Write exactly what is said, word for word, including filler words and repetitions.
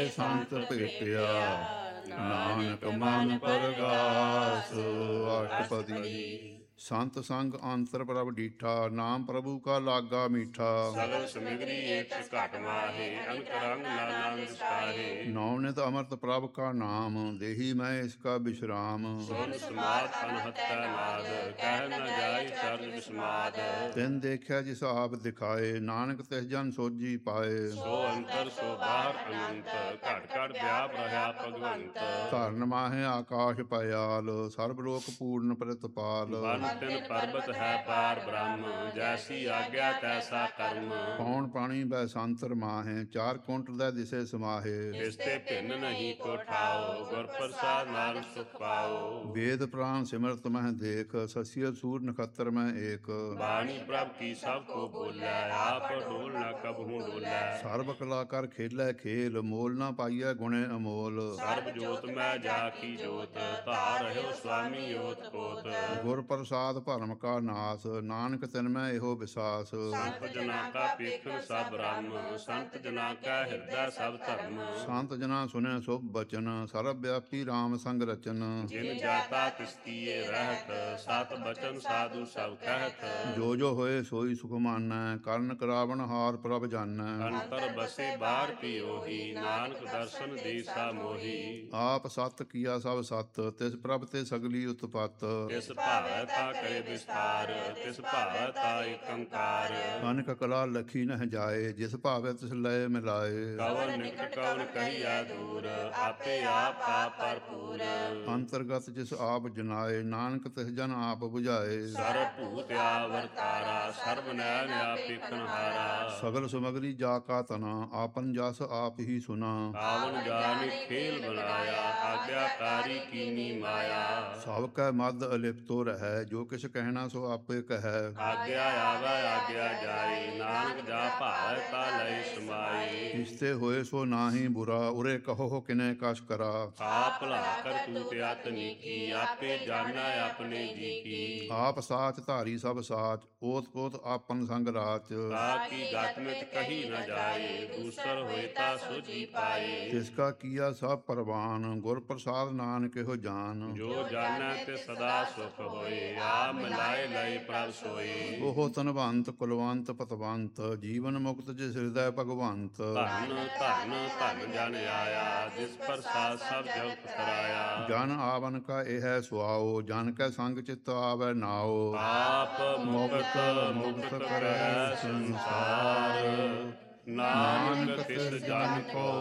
ਸੰਤ ਭੇਟਿਆ, ਨਾਨਕ ਮਨ ਪਰਗਾਸ। ਅਸ਼ਟਪਦੀ। ਸੰਤ ਸੰਗ ਅੰਤਰ ਪ੍ਰਭ ਡੀਠਾ, ਨਾਮ ਪ੍ਰਭੂ ਕਾ ਲਾਗਾ ਮੀਠਾ। ਸਗਲ ਸਮਿਗਰੀ ਏਕ ਘਟ ਮਾਹੇ, ਅਨਕ ਰੰਗ ਨਾਨੰਦ ਸਾਹੇ। ਨੌ ਨਿਤ ਅਮਰਤ ਪ੍ਰਭ ਕਾ ਨਾਮ, ਦੇਹੀ ਮੈਂ ਇਸਕਾ ਬਿਸ਼ਰਾਮ। ਸੁਨ ਸਮਾਦ ਅਨਹਤੈ ਨਾਦ, ਕਹਿ ਨ ਜਾਈ ਚਰਨ ਵਿਸਮਾਦ। ਤਿਨ ਦੇਖਿਆ ਜਿਸ ਆਪ ਦਿਖਾਏ, ਨਾਨਕ ਤਿਸ ਜਨ ਸੋਜੀ ਪਾਏ। ਸੋ ਅੰਤਰ ਸੋ ਬਾਹਰ ਅਨੰਤ, ਘਟ ਘਟ ਵਿਆਪ ਰਹਾ ਭਗਵੰਤ। ਧਰਨ ਮਾਹੇ ਆਕਾਸ਼ ਪਇਆਲ, ਸਰਬ ਲੋਕ ਪੂਰਨ ਪ੍ਰਤਪਾਲ। ਬਨ ਤਿਨ ਪਰਬਤ ਹੈ ਪਾਰ ਬ੍ਰਹਮ, ਜੈਸੀ ਆਗਿਆ ਤੈਸਾ ਕਰਮ। ਪੌਣ ਪਾਣੀ ਬੈ ਸੰਤਰ ਮਾਹੇ, ਚਾਰ ਕੁੰਟ ਦਾ ਦਿਸੇ ਸਮਾਹੇ। ਇਸ ਤੇ ਭਿੰਨ ਨਹੀਂ ਕੋ ਠਾਓ, ਗੁਰ ਪ੍ਰਸਾਦ ਨਾਨਕ ਸੁਖ ਪਾਓ। ਵੇਦ ਪ੍ਰਾਨ ਸਿਮਰਤ ਮਹਿ ਦੇਖ, ਸਸੀਅ ਸੂਰ ਨਖੱਤਰ ਮੈਂ ਏਕ। ਬਾਣੀ ਪ੍ਰਭ ਕੀ ਸਭ ਕੋ ਬੋਲੇ, ਆਪ ਢੋਲ ਨ ਕਬਹੂ ਡੋਲੇ। ਸਰਬ ਕਲਾ ਕਰ ਖੇਲੇ ਖੇਲ, ਮੋਲ ਨਾ ਪਾਈਐ ਗੁਣੇ ਅਮੋਲ। ਸਰਬ ਜੋਤ ਮੈਂ ਜਾ ਕੀ ਜੋਤ, ਧਾਰ ਰਹਿਓ ਸੁਆਮੀ ਜੋਤ ਕੋਤ। ਗੁਰ ਪ੍ਰਸਾਦ ਭਰਮ ਕਾ ਨਾਸ, ਨਾਨਕ ਤਿਨ ਮੈਂ ਇਹੋ ਵਿਸਾਸ। ਸੰਤ ਜਨਾ ਕਾ ਪੇਖਣ ਸਭ ਬ੍ਰਹਮ, ਸੰਤ ਜਨਾ ਕਾ ਹਿਰਦੈ ਸਭ ਧਰਮ। ਸੰਤ ਜਨਾ ਸੁਨੈ ਸੁਭ ਬਚਨ, ਸਰਬ ਵਿਆਪੀ ਰਾਮ ਸੰਗ ਰਚਨ। ਜਿਨ ਜਾਤਾ ਤਿਸ ਕੀਏ ਰਹਿਤ, ਸਤ ਬਚਨ ਸਾਧੂ ਸਭ ਕਹਿਤ। ਜੋ ਜੋ ਹੋਏ ਸੋਈ ਸੁਖ ਮਾਨੈ, ਕਰਨ ਕਰਾਵਣ ਹਾਰ ਪ੍ਰਭ ਜਾਨੈ। ਅੰਤਰ ਬਸੇ ਬਾਹਰ ਕੀ ਉਹੀ, ਨਾਨਕ ਦਰਸ਼ਨ ਦੇ ਸਾ ਮੋਹੀ। ਆਪ ਸਤ ਕੀਆ ਸਭ ਸਤ, ਤਿਸ ਪ੍ਰਭ ਤੇ ਸਗਲੀ ਉਤਪਤ। ਤਿਸ ਭਾਵੈ ਤਾ ਕਰੇ ਵਿਸਤਾਰ, ਤਿਸ ਭਾਵੈ ਤਾ ਏਕੰਕਾਰ। ਅਨਕ ਕਲਾ ਲਖੀ ਨਹਿ ਜਾਏ, ਜਿਸ ਭਾਵੇ ਤਿਸ ਲਏ ਮਿਲਾਏ। ਕਵਨ ਨਿਕਟ ਕਵਨ ਕਹੀਆ ਦੂਰ, ਆਪੇ ਆਪ ਆਪ ਭਰਪੂਰ। ਅੰਤਰਗਤ ਜਿਸ ਆਪ ਜਨਾਏ, ਨਾਨਕ ਤਿਸ ਜਨ ਆਪ ਬੁਝਾਏ। ਸਰਬ ਭੂਤ ਆਵਰਤਾਰਾ, ਸਰਬ ਨੈਣ ਆਪੇਖਨ ਹਾਰਾ। ਸਗਲ ਸਮਗਰੀ ਜਾ ਕਾ ਤਨਾ, ਆਪਨ ਜਸ ਆਪ ਹੀ ਸੁਨਾ। ਆਵਨ ਜਾਨਿ ਖੇਲ ਬਣਾਇਆ, ਆਗਿਆਕਾਰੀ ਕੀਨੀ ਮਾਇਆ। ਸਭ ਕੈ ਮਦ ਅਲਿਪਤੋ ਰਹੈ, ਜੋ ਕਿਛ ਕਹਿਣਾ ਸੋ ਆਪੇ ਕਹੈ। ਆਗਿਆ ਆਵੈ ਆਗਿਆ ਜਾਈ, ਨਾਨਕ ਜਾ ਭਾਵੈ ਤਾ ਲਈ ਸਮਾਈ। ਇਸਤੇ ਹੋਏ ਸੋ ਨਾਹੀ ਬੁਰਾ, ਉਰੇ ਕਹੋ ਕਿਨੇ ਕਛ ਕਰਾ। ਆਪ ਭਲਾ ਕਰ ਤੂਤ ਅਤਨੀ ਕੀ, ਆਪੇ ਜਾਣੈ ਆਪਣੇ ਜੀ ਕੀ। ਆਪ ਸਾਚ ਧਾਰੀ ਸਭ ਸਾਚ, ਓਤ ਪੋਤ ਆਪਨ ਸੰਗ ਰਾਚ। ਤਾ ਕੀ ਗਤ ਮਿਤ ਕਹੀ ਨ ਜਾਏ, ਦੂਸਰ ਹੋਏ ਤਾ ਸੋਝੀ ਪਾਏ। ਤਿਸ ਕਾ ਕੀਆ ਸਭ ਪਰਵਾਨ, ਗੁਰ ਪ੍ਰਸਾਦ ਨਾਨਕ ਇਹੋ ਜਾਨ। ਜੋ ਜਾਣੈ ਤੇ ਸਦਾ ਸੁਖ ਹੋਏ, ਆ ਮਿਲਾਏ ਲਏ ਪ੍ਰਭ ਸੋਏ। ਉਹ ਧਨਵੰਤ ਕੁਲਵੰਤ ਪਤਵੰਤ, ਜੀਵਨ ਮੁਕਤ ਜਿਸ ਹਿਰਦੈ ਭਗਵੰਤ। ਧਨ ਧਨ ਧਨ ਜਨ ਆਇਆ, ਜਿਸ ਪ੍ਰਸਾਦ ਸਭ ਜਗਤ ਕਰਾਇਆ। ਜਨ ਆਵਨ ਕਾ ਇਹ ਹੈ ਸੁਆਓ, ਜਨ ਕੈ ਸੰਗ ਚਿਤ ਆਵੈ ਨਾਓ। ਆਪ ਮੁਕਤ ਮੁਕਤ ਕਰੈ ਸੰਸਾਰ, ਨਾਨਕ ਤਿਸ ਜਨ ਕੋ